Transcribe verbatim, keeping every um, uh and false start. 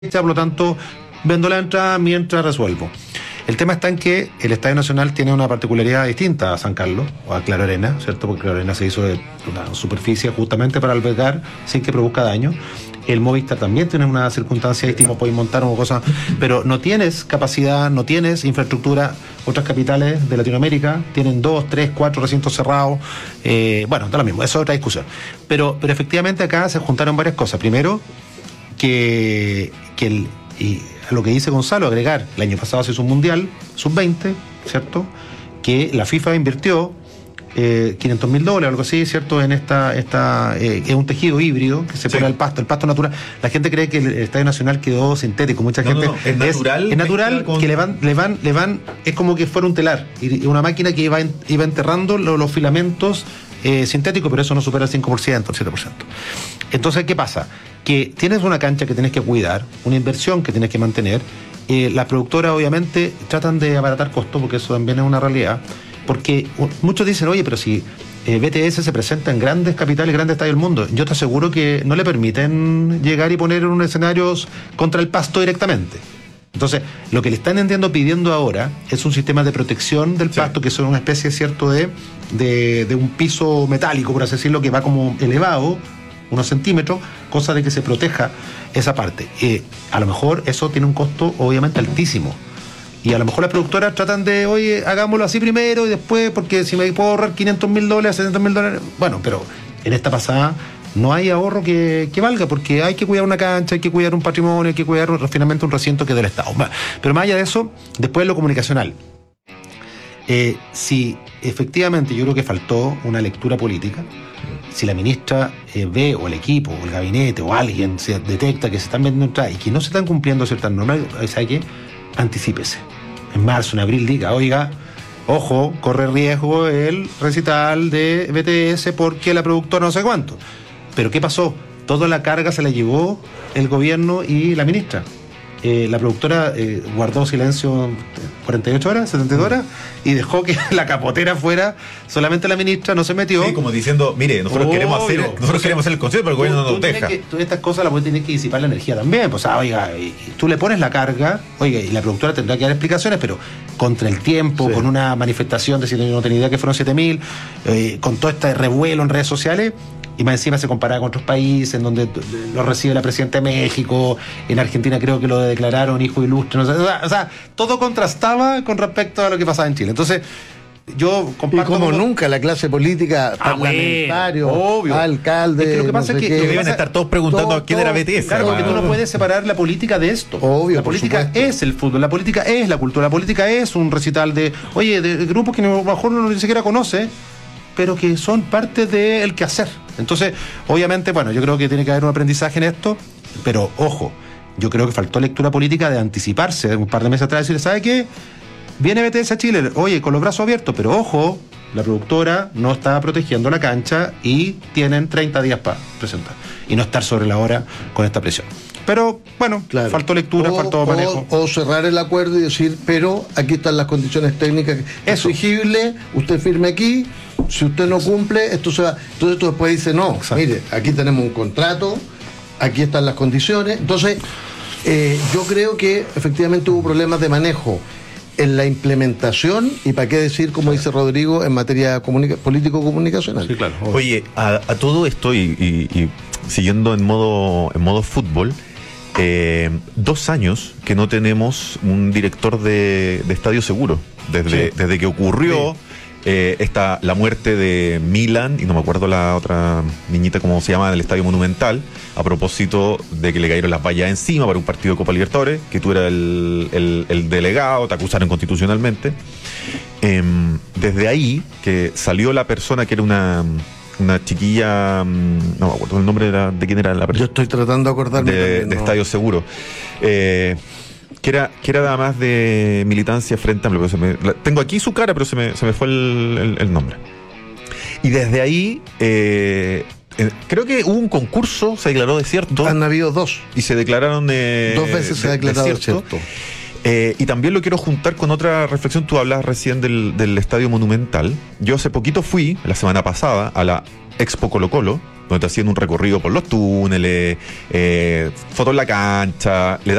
por lo tanto, vendo la entrada mientras resuelvo. El tema está en que el Estadio Nacional tiene una particularidad distinta a San Carlos o a Claro Arena, ¿cierto? Porque Claro Arena se hizo de una superficie justamente para albergar sin que produzca daño. El Movistar también tiene una circunstancia distinta, podéis montar una cosa, pero no tienes capacidad, no tienes infraestructura. Otras capitales de Latinoamérica tienen dos, tres, cuatro recintos cerrados. Eh, bueno, da lo mismo, eso es otra discusión. Pero, pero efectivamente acá se juntaron varias cosas. Primero, que, que el, y a lo que dice Gonzalo, agregar, el año pasado se hizo un mundial, sub veinte, ¿cierto? Que la FIFA invirtió eh, quinientos mil dólares, algo así, ¿cierto? En esta, esta eh, es un tejido híbrido que se sí. pone al pasto, el pasto natural. La gente cree que el Estadio Nacional quedó sintético, mucha no, gente. No, no. Es natural. Es, es natural con... que le van, le van, le van, es como que fuera un telar, y una máquina que iba, iba enterrando los, los filamentos eh, sintéticos, pero eso no supera el cinco por ciento, el siete por ciento. Entonces, ¿qué pasa? Que tienes una cancha que tienes que cuidar, una inversión que tienes que mantener. Eh, las productoras obviamente tratan de abaratar costos, porque eso también es una realidad, porque muchos dicen, oye, pero si eh, B T S se presenta en grandes capitales, grandes estadios del mundo, yo te aseguro que no le permiten llegar y poner un escenario contra el pasto directamente. Entonces, lo que le están entiendo pidiendo ahora es un sistema de protección del pasto, sí. que son una especie, cierto, de, de, de un piso metálico, por así decirlo, que va como elevado unos centímetros, cosa de que se proteja esa parte. Eh, a lo mejor eso tiene un costo obviamente altísimo. Y a lo mejor las productoras tratan de, oye, hagámoslo así primero y después, porque si me puedo ahorrar quinientos mil dólares, setecientos mil dólares. Bueno, pero en esta pasada no hay ahorro que, que valga, porque hay que cuidar una cancha, hay que cuidar un patrimonio, hay que cuidar finalmente un recinto que es del Estado. Pero más allá de eso, después lo comunicacional. Eh, si efectivamente yo creo que faltó una lectura política, si la ministra eh, ve, o el equipo, o el gabinete, o alguien se detecta que se están vendiendo entradas y que no se están cumpliendo ciertas normas, ¿sabe qué? Anticípese. En marzo, en abril, diga, oiga, ojo, corre riesgo el recital de B T S porque la productora no sé cuánto. Pero ¿qué pasó? Toda la carga se la llevó el gobierno y la ministra. Eh, la productora eh, guardó silencio cuarenta y ocho horas, setenta y dos horas, y dejó que la capotera fuera, solamente la ministra no se metió. Sí, como diciendo, mire, nosotros Obvio. queremos hacer nosotros Entonces, queremos hacer el concierto, pero el gobierno no nos deja. Que, tú estas cosas las tienes que disipar la energía también, pues, ah, oiga, y, y tú le pones la carga, oiga, y la productora tendrá que dar explicaciones, pero contra el tiempo, sí. con una manifestación de siete mil, no tenía idea que fueron siete mil, eh, con todo este revuelo en redes sociales. Y más encima se compara con otros países en donde lo recibe la presidenta de México, en Argentina creo que lo declararon hijo ilustre, no sé, o, sea, o sea, todo contrastaba con respecto a lo que pasaba en Chile. Entonces, yo comparto... Y como con... nunca la clase política, ah, parlamentario, bueno, alcalde... Es que lo que pasa no es que, que deben pasa, estar todos preguntando todo, a quién todo, era B T S. Claro, porque tú no puedes separar la política de esto. Obvio, la política es el fútbol, la política es la cultura, la política es un recital de, oye, de grupos que a lo mejor uno ni siquiera conoce, pero que son parte del quehacer. Entonces, obviamente, bueno, yo creo que tiene que haber un aprendizaje en esto, pero ojo, yo creo que faltó lectura política de anticiparse un par de meses atrás y decirle, ¿sabe qué? Viene B T S a Chile, oye, con los brazos abiertos, pero ojo, la productora no está protegiendo la cancha y tienen treinta días para presentar y no estar sobre la hora con esta presión. Pero, bueno, claro. faltó lectura, o, faltó manejo. O, o cerrar el acuerdo y decir, pero aquí están las condiciones técnicas exigibles, usted firme aquí, si usted no cumple, esto se va. Entonces tú después dices, no, Exacto. mire, aquí tenemos un contrato, aquí están las condiciones. Entonces, eh, yo creo que efectivamente hubo problemas de manejo en la implementación y para qué decir, como dice Rodrigo, en materia comunica- político-comunicacional. Sí, claro. Oye, a, a todo esto y, y, y siguiendo en modo, en modo fútbol, eh, dos años que no tenemos un director de, de estadio seguro. Desde, sí. desde que ocurrió... Sí. Eh, esta, la muerte de Milan, y no me acuerdo la otra niñita cómo se llama, del Estadio Monumental, a propósito de que le cayeron las vallas encima para un partido de Copa Libertadores, que tú eras el, el, el delegado, te acusaron constitucionalmente. Eh, desde ahí, que salió la persona que era una... una chiquilla, no me acuerdo el nombre de, la, de quién era la persona. Yo estoy tratando de acordarme. De, también, de no. Estadio Seguro. Eh, que era, que era además de militancia frente a... Se me, la, tengo aquí su cara, pero se me, se me fue el, el, el nombre. Y desde ahí, eh, eh, creo que hubo un concurso, se declaró desierto. Han habido dos. Y se declararon... Eh, dos veces se ha declarado desierto. desierto. Eh, y también lo quiero juntar con otra reflexión. Tú hablabas recién del, del Estadio Monumental. Yo hace poquito fui, la semana pasada, a la Expo Colo Colo, donde te hacían un recorrido por los túneles, eh, fotos en la cancha, le